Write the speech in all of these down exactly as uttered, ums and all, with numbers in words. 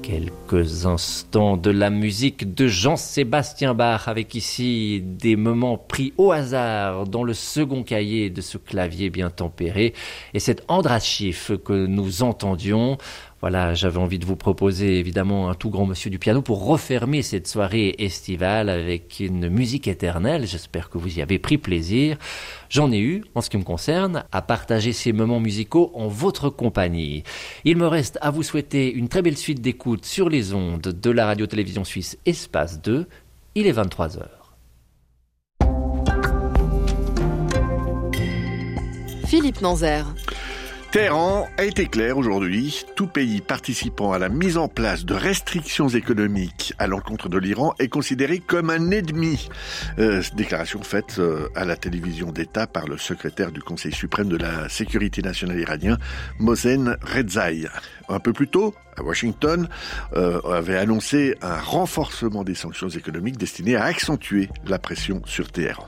Quelques instants de la musique de Jean-Sébastien Bach, avec ici des moments pris au hasard dans le second cahier de ce clavier bien tempéré. Et cet Andras Schiff que nous entendions, voilà, j'avais envie de vous proposer évidemment un tout grand monsieur du piano pour refermer cette soirée estivale avec une musique éternelle. J'espère que vous y avez pris plaisir. J'en ai eu, en ce qui me concerne, à partager ces moments musicaux en votre compagnie. Il me reste à vous souhaiter une très belle suite d'écoute sur les ondes de la radio-télévision suisse Espace deux. Il est vingt-trois heures. Philippe Nanzer. Téhéran a été clair aujourd'hui. Tout pays participant à la mise en place de restrictions économiques à l'encontre de l'Iran est considéré comme un ennemi. Euh, déclaration faite euh, à la télévision d'État par le secrétaire du Conseil suprême de la sécurité nationale iranien, Mohsen Rezaei. Un peu plus tôt, à Washington, euh, avait annoncé un renforcement des sanctions économiques destinées à accentuer la pression sur Téhéran.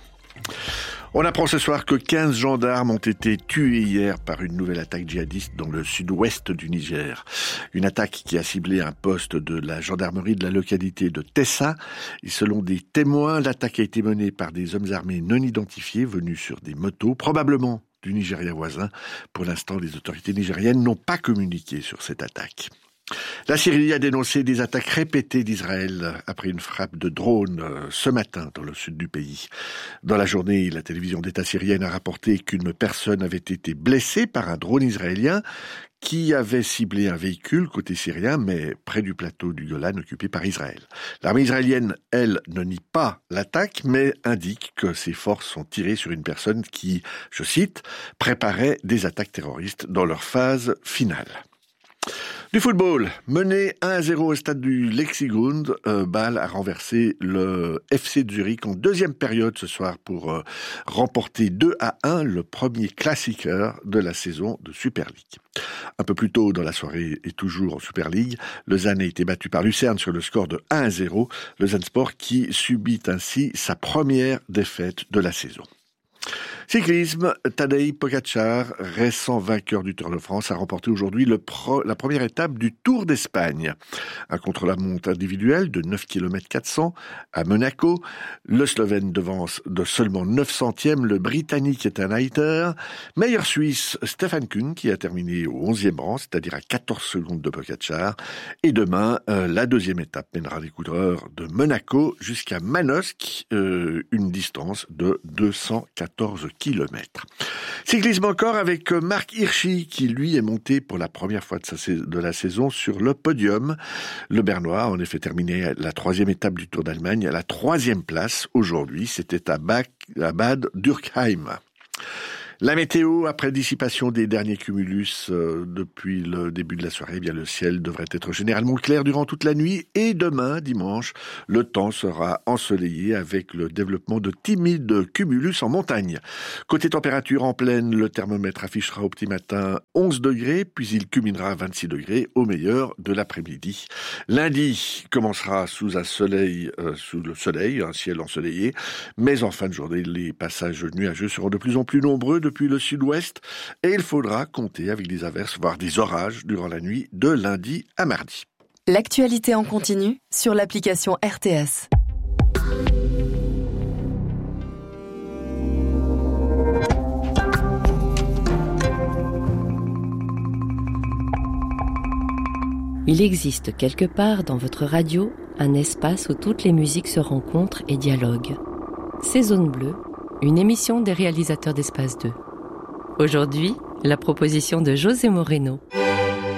On apprend ce soir que quinze gendarmes ont été tués hier par une nouvelle attaque djihadiste dans le sud-ouest du Niger. Une attaque qui a ciblé un poste de la gendarmerie de la localité de Tessa. Et selon des témoins, l'attaque a été menée par des hommes armés non identifiés venus sur des motos, probablement du Nigeria voisin. Pour l'instant, les autorités nigériennes n'ont pas communiqué sur cette attaque. La Syrie a dénoncé des attaques répétées d'Israël après une frappe de drone ce matin dans le sud du pays. Dans la journée, la télévision d'État syrienne a rapporté qu'une personne avait été blessée par un drone israélien qui avait ciblé un véhicule côté syrien, mais près du plateau du Golan occupé par Israël. L'armée israélienne, elle, ne nie pas l'attaque, mais indique que ses forces sont tirées sur une personne qui, je cite, préparait des attaques terroristes dans leur phase finale. Du football, mené un à zéro au stade du Lexigrund, euh, Bâle a renversé le F C Zurich en deuxième période ce soir pour euh, remporter deux à un le premier classiqueur de la saison de Super League. Un peu plus tôt dans la soirée et toujours en Super League, Lausanne a été battu par Lucerne sur le score de un à zéro. Lausanne Sport qui subit ainsi sa première défaite de la saison. Cyclisme, Tadej Pogačar, récent vainqueur du Tour de France, a remporté aujourd'hui le pro, la première étape du Tour d'Espagne. Un contre-la-montre individuel de neuf kilomètres quatre cents à Monaco. Le Slovène devance de seulement neuf centièmes le Britannique Ethan Hayter. Meilleur Suisse, Stefan Küng, qui a terminé au onzième rang, c'est-à-dire à quatorze secondes de Pogačar. Et demain, euh, la deuxième étape mènera les coureurs de Monaco jusqu'à Manosque, euh, une distance de deux cent quatorze kilomètres. Cyclisme encore avec Marc Hirschi qui lui est monté pour la première fois de, sa, de la saison sur le podium. Le Bernois a en effet terminé la troisième étape du Tour d'Allemagne à la troisième place aujourd'hui. C'était à, Bach, à Bad Dürkheim. La météo, après dissipation des derniers cumulus euh, depuis le début de la soirée, eh bien le ciel devrait être généralement clair durant toute la nuit et demain, dimanche, le temps sera ensoleillé avec le développement de timides cumulus en montagne. Côté température en plaine, le thermomètre affichera au petit matin onze degrés, puis il culminera à vingt-six degrés au meilleur de l'après-midi. Lundi commencera sous un soleil, euh, sous le soleil, un ciel ensoleillé, mais en fin de journée, les passages nuageux seront de plus en plus nombreux depuis le sud-ouest et il faudra compter avec des averses, voire des orages durant la nuit de lundi à mardi. L'actualité en continu sur l'application R T S. Il existe quelque part dans votre radio un espace où toutes les musiques se rencontrent et dialoguent. C'est Zone Bleue, une émission des réalisateurs d'Espace deux. Aujourd'hui, la proposition de José Moreno.